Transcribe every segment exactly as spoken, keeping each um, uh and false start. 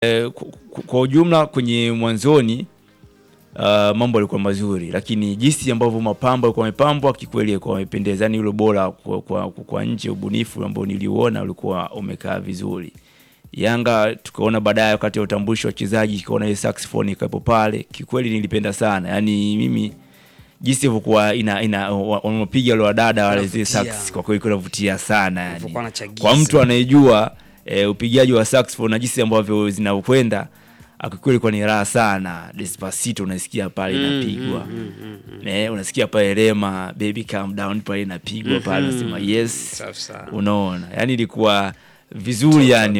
E, kwa ujumla kwenye mwanzoni uh, mambo yalikuwa mazuri, lakini jinsi ambavyo mapambo yalikuwa yamepambwa kikweli kwa yamependeza, yani ule bora kwa, kwa, kwa nje ubunifu ambao niliuona ulikuwa umekaa vizuri. Yanga tukaona baadaye wakati wa utambulisho wa wachezaji tukaona ile saxophone ikapo pale, kikweli nilipenda sana. Yani mimi jinsi ilivyokuwa ina ina wanapiga wale wadada wale zile sax, kwa kweli kunavutia sana yani. Kwa mtu anayejua e, upigaji wa saxophone na jinsi ambavyo zinakwenda, akikweli kwa ni raha sana. Despacito unasikia pale inapigwa. Mm, mm, mm, mm. Ne, unasikia pale Rema Baby Calm Down pale inapigwa pale, unasema mm, yes. Unaona? Yani ilikuwa vizuri yani,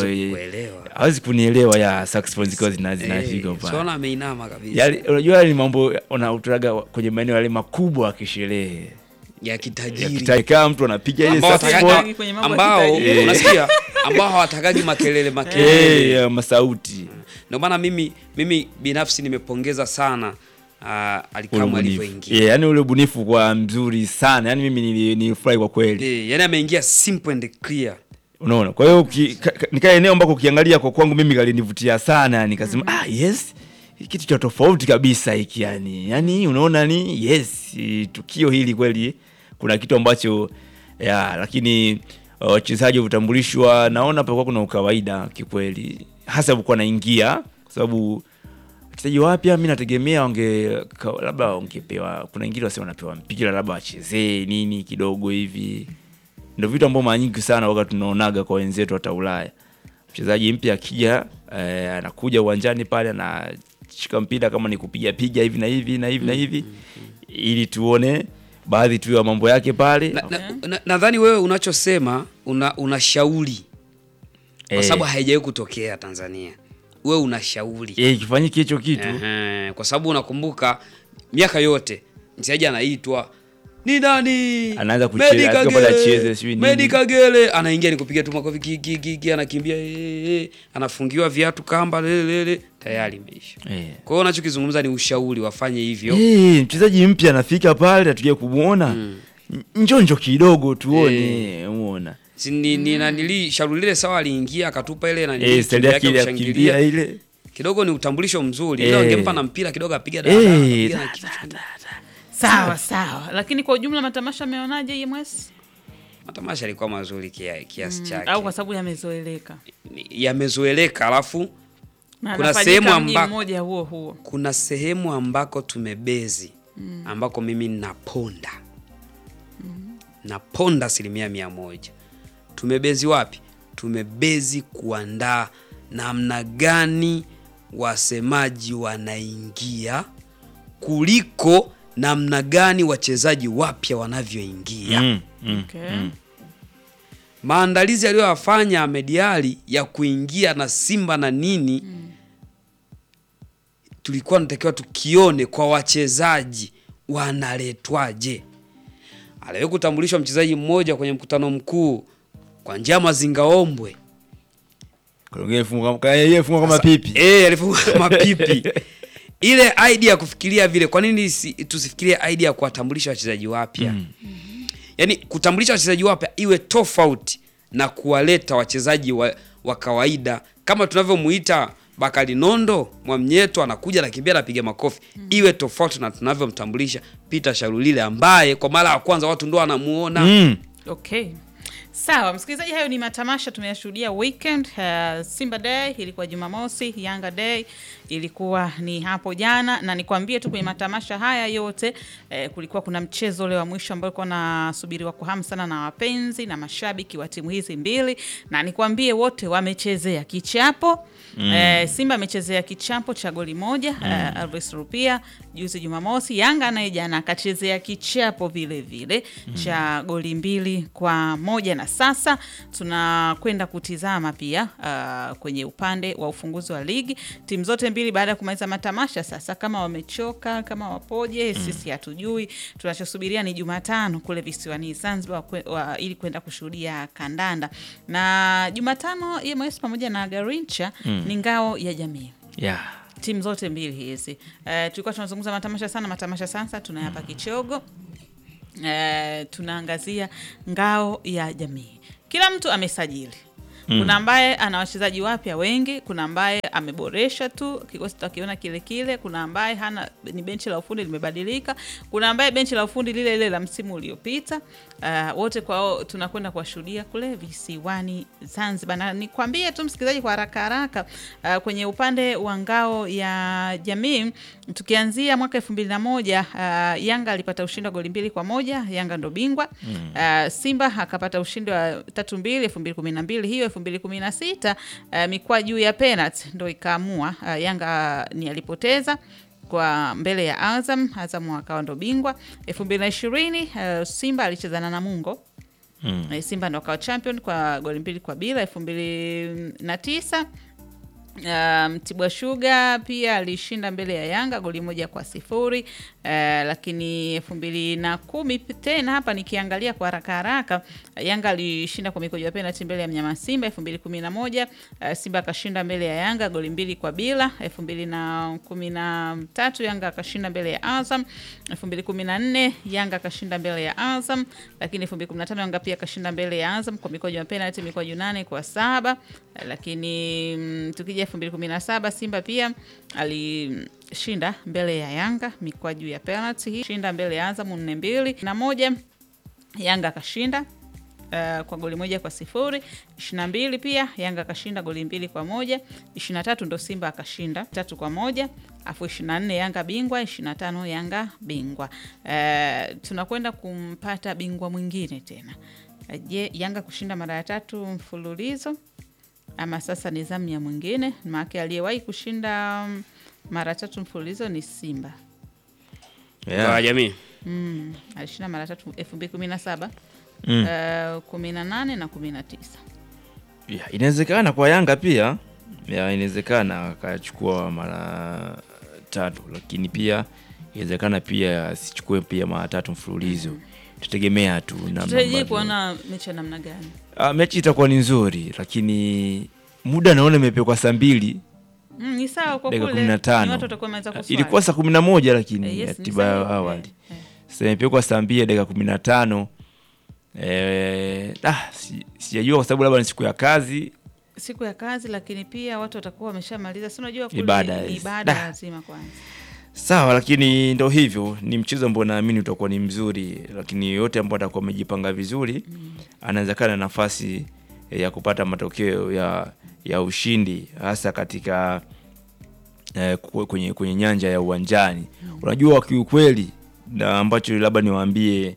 hawezi kunielewa ya saxophone ziko zinazinapiga pale. Sio na ameinama kabisa. Yaani unajua ni mambo unautaraga kwenye maeneo yale makubwa ya kisherehe ya kitajiri. Ya kitajiri mtu anapiga ile saxophone ambao unasikia ambao hawatakagi makelele makelele eh, masauti. Ndio maana mimi mimi binafsi nimepongeza sana uh, Alikamwe alivyoingia. Yeah, yani ule ubunifu kwa mzuri sana. Yani mimi nilifurahi kwa kweli. Eh, yani ameingia simple and clear. Unaona? Kwa hiyo nikaa eneo ambako ukiangalia kwa kwangu mimi kalinivutia sana, nikasema mm -hmm. ah yes, kitu cha tofauti kabisa hiki yani. Yani unaona ni yes, tukio hili kweli kuna kitu ambacho ya, lakini wachezaji uh, utambulishwa naona pa kuna ukawaida kikweli. Hasa buko naingia kwa sababu wachezaji wapya mimi nategemea wange labda wangepewa, kuna wengine wasema wanapewa mpira labda wachezee nini kidogo hivi. Ndio vitu ambavyo mara nyingi sana wakati tunaonaga kwa wenzetu hata Ulaya. Mchezaji mpya akija eh, anakuja uwanjani pale anashika mpira kama ni kupiga piga hivi na hivi na hivi na hivi ili tuone baadhi tu ya mambo yake pale. Nadhani na, na, na wewe unachosema una unashauri kwa eh, sababu haijawahi kutokea Tanzania. Wewe unashauri eh kifanyike hicho kitu. Ehe, kwa sababu unakumbuka miaka yote mchezaji anaitwa ni nani? Anaanza kucheza akapata cheze sio nini. Medi Kagere anaingia ni kupiga tu makofi kiki kiki, anakimbia eh, anafungiwa viatu kamba lele tayari imeisha. Eh. Kwa hiyo unachokizungumza ni ushauri wafanye hivyo. Eh, mchezaji mpya anafika pale atuje kumuona. Mm. Njonjo kidogo tuone, umeona. Eh. Si ni mm. na nili shauri lile sawa aliingia akatupa ile na nini. Eh, stadi yake ya kukimbia ile. Kidogo ni utambulisho mzuri. Ile angempa na mpira kidogo apiga dada apiga na kichwa. Sawa sawa, lakini kwa ujumla matamasha umeonaje E M S? Matamasha yalikuwa mazuri kia, kiasi chake. Mm, au kwa sababu yamezoeleka. Yamezoeleka alafu na kuna sehemu ambako huo huo. Kuna sehemu ambako tumebezi mm. ambako mimi naponda. Mm. Naponda asilimia mia moja. Tumebezi wapi? Tumebezi kuandaa namna gani wasemaji wanaingia kuliko namna gani wachezaji wapya wanavyoingia. Mm, mm, okay. mm. Maandalizi aliyofanya Ahmed Ally ya kuingia na Simba na nini mm. tulikuwa tunatakiwa tukione kwa wachezaji wanaletwaje. Aliwe kutambulishwa mchezaji mmoja kwenye mkutano mkuu kwa Njama Zingaombwe. Kwa funga kama yeye funga kama pipi. Eh, alifunga kama pipi. Ile idea ya kufikiria vile, kwa nini si, tusifikirie idea ya kuwatambulisha wachezaji wapya? Mm. Yaani kutambulisha wachezaji wapya iwe tofauti na kuwaleta wachezaji wa, wa kawaida kama tunavyomuita Bakari Nondo, Mwamnyeto anakuja anakimbia anapiga makofi. Mm. Iwe tofauti na tunavyomtambulisha Peter Sharulile ambaye kwa mara ya kwanza watu ndio wanamuona. Mm. Okay. Sawa, msikilizaji, hayo ni matamasha tumeyashuhudia weekend. Uh, Simba Day ilikuwa Jumamosi, Yanga Day ilikuwa ni hapo jana, na nikwambie tu kwenye matamasha haya yote eh, kulikuwa kuna mchezo ule wa mwisho ambao ulikuwa nasubiriwa kwa hamu sana na wapenzi na mashabiki wa timu hizi mbili, na nikwambie wote wamechezea kichapo. Mm. Eh, Simba amechezea kichapo cha goli moja, mm. eh, Alves Rupia juzi Jumamosi. Yanga naye jana akachezea kichapo vile vile mm. cha goli mbili kwa moja, na sasa tunakwenda kutizama pia uh, kwenye upande wa ufunguzi wa ligi timu zote mbili baada ya kumaliza matamasha. Sasa kama wamechoka kama wapoje, mm. sisi hatujui. Tunachosubiria ni Jumatano kule visiwani Zanzibar ili kwenda kushuhudia kandanda, na Jumatano E M S pamoja na Garincha mm. ni ngao ya jamii. Yeah. Timu zote mbili hizi. Uh, tulikuwa tunazungumza matamasha sana, matamasha sasa tunayapa mm. kichogo. Uh, tunaangazia ngao ya jamii. Kila mtu amesajili. Mm. Kuna ambaye ana wachezaji wapya wengi, kuna ambaye ameboresha tu kikosi tutakiona kile kile, kuna ambaye hana, ni benchi la ufundi limebadilika, kuna ambaye benchi la ufundi lile lile la msimu uliopita. Uh, wote kwao tunakwenda kuwashuhudia kule visiwani Zanzibar. Na nikwambie tu msikilizaji kwa haraka haraka, uh, kwenye upande wa ngao ya jamii tukianzia mwaka elfu mbili na moja, uh, Yanga alipata ushindi wa goli mbili kwa moja, Yanga ndo bingwa. Mm. Uh, Simba akapata ushindi wa tatu mbili elfu mbili kumi na mbili, hiyo elfu mbili kumi na sita uh, mikwaju ya penalty ndo ikaamua, uh, Yanga ni alipoteza kwa mbele ya Azam, Azam akawa ndo bingwa. elfu mbili na ishirini uh, Simba alicheza na Namungo. Mm. Uh, Simba ndo akawa champion kwa goli mbili kwa bila. elfu mbili na tisa Mtibwa um, Sugar pia alishinda mbele ya Yanga goli moja kwa sifuri. Uh, lakini elfu mbili na kumi tena hapa nikiangalia kwa haraka haraka, Yanga alishinda kwa mikojo ya penalty mbele ya mnyama Simba. elfu mbili kumi na moja uh, Simba akashinda mbele ya Yanga goli mbili kwa bila. elfu mbili na kumi na tatu Yanga akashinda mbele ya Azam. elfu mbili kumi na nne Yanga akashinda mbele ya Azam, lakini elfu mbili kumi na tano Yanga pia akashinda mbele ya Azam kwa mikojo ya penalty mikojo nane kwa saba. Uh, lakini mm, tukija elfu mbili kumi na saba Simba pia alishinda mbele ya Yanga mikwaju ya penalty, hii shinda mbele ya Azam nne mbili na moja. Yanga akashinda uh, kwa goli moja kwa sifuri. ishirini na mbili pia Yanga akashinda goli mbili kwa moja. ishirini na tatu ndo Simba akashinda tatu kwa moja. Afu ishirini na nne Yanga bingwa, ishirini na tano Yanga bingwa. Uh, tunakwenda kumpata bingwa mwingine tena. Uh, je, Yanga kushinda mara ya tatu mfululizo ama sasa ni zamu ya mwingine? Maana aliyewahi kushinda um, mara tatu mfululizo ni Simba. Yeah. Kwa jamii. Mm, alishinda mara tatu elfu mbili kumi na saba, mm. uh, kumi na nane na kumi na tisa. Yeah, inawezekana kwa Yanga pia. Yeah, inawezekana akachukua mara tatu, lakini pia inawezekana pia asichukue pia mara tatu mfululizo. Mm. Tutegemea tu namna. Tutarajie kuona mechi namna gani? Ah, mechi itakuwa ni nzuri, lakini muda naona imepekwa saa mbili. Mm, ni sawa kwa kule. kumi na tano. Ni watu watakuwa wameanza kuswali. Ilikuwa saa kumi na moja lakini eh, yes, ratiba ya awali. Eh, eh. Sasa imepekwa saa mbili dakika kumi na tano. Eh, ah, sijajua kwa sababu labda ni siku ya kazi. Siku ya kazi, lakini pia watu watakuwa wameshamaliza. Si unajua kule ibada, ni ibada lazima kwanza. Sawa, lakini ndio hivyo, ni mchezo ambao naamini utakuwa ni mzuri, lakini yote ambao atakuwa amejipanga vizuri, mm. anaweza kana nafasi ya kupata matokeo ya ya ushindi hasa katika eh, kwenye kwenye nyanja ya uwanjani. Mm. Unajua kiukweli na ambacho labda niwaambie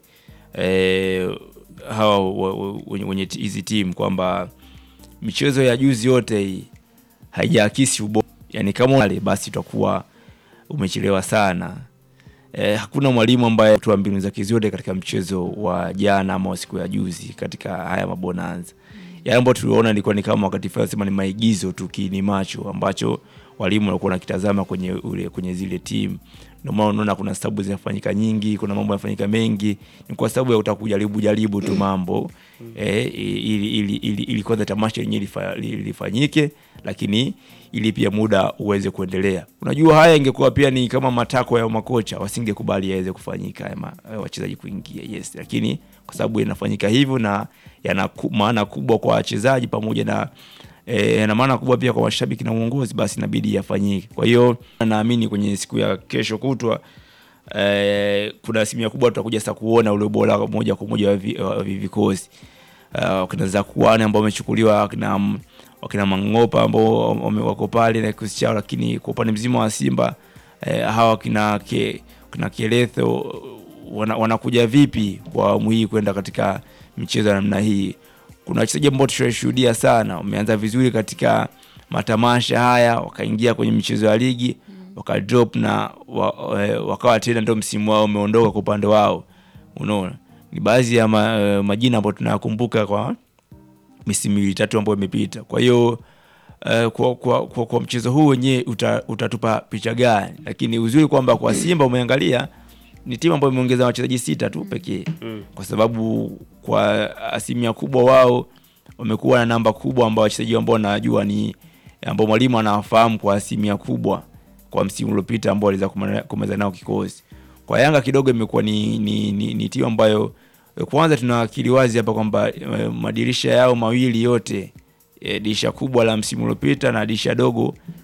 eh, hawa wenye hizi team kwamba michezo ya juzi yote hii haijaakisi ubora. Yaani kama wale basi tutakuwa umechelewa sana. Eh, hakuna mwalimu ambaye tu mbinu zake zote katika mchezo wa jana ama siku ya juzi katika haya mabonanza. Mm. Yale ambayo tuliona ilikuwa ni kama wakati fulani sema ni maigizo tu kini macho ambacho walimu walikuwa wanakitazama kwenye ule kwenye zile team. Ndio maana unaona kuna sababu zinafanyika nyingi, kuna mambo yanafanyika mengi, ni kwa sababu ya utakujaribu jaribu tu mambo eh, ili ili ili, ili kwanza tamasha yenyewe lifanyike, lakini ili pia muda uweze kuendelea. Unajua haya ingekuwa pia ni kama matako ya makocha, wasingekubali yaweze kufanyika ama wachezaji kuingia. Yes, lakini kwa sababu yanafanyika hivyo na yana maana kubwa kwa wachezaji pamoja na eh, na maana kubwa pia kwa mashabiki na uongozi, basi inabidi yafanyike. Kwa hiyo naamini kwenye siku ya kesho kutwa eh, kuna asilimia kubwa tutakuja sasa kuona ule bora moja kwa moja wa vikosi. Uh, kuna za kuane ambao wamechukuliwa na wakina Mangopa ambao wako pale na kikosi chao, lakini kwa upande mzima wa Simba eh, hawa kina ke, kina Keletho wana, wanakuja vipi kwa muhimu kwenda katika michezo ya namna hii. Kuna wachezaji ambao tunashuhudia sana wameanza vizuri katika matamasha haya, wakaingia kwenye michezo ya ligi, mm. wakadrop na wakawa tena ndio msimu wao umeondoka kwa upande wao. Unaona? Ni baadhi ya ma, majina ambayo tunakumbuka kwa misimu mitatu ambayo imepita. Kwa hiyo uh, kwa, kwa, kwa, kwa mchezo huu wenyewe uta, utatupa picha gani? Lakini uzuri kwamba kwa Simba umeangalia ni timu ambayo imeongeza wachezaji sita tu pekee. Mm. Kwa sababu kwa asilimia kubwa wao wamekuwa na namba kubwa ambao wachezaji ambao najua ni ambao mwalimu anawafahamu kwa asilimia kubwa kwa msimu uliopita ambao aliweza kumeza nao kikosi. Kwa Yanga kidogo imekuwa ni ni, ni, ni timu ambayo kwanza tunakili wazi hapa kwamba madirisha yao mawili yote e, disha kubwa la msimu uliopita na disha dogo